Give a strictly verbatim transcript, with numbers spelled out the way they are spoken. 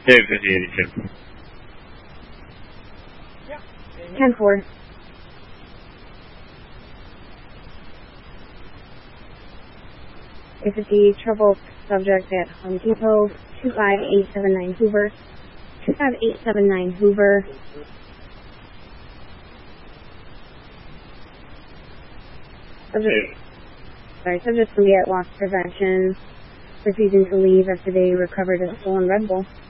David fifty eighty-two. ten four. If it's the trouble subject at Home Depot, two five eight seven nine Hoover. two five eight seven nine Hoover. Subject, sorry, subject can be at loss prevention, refusing to leave after they recovered a stolen Red Bull.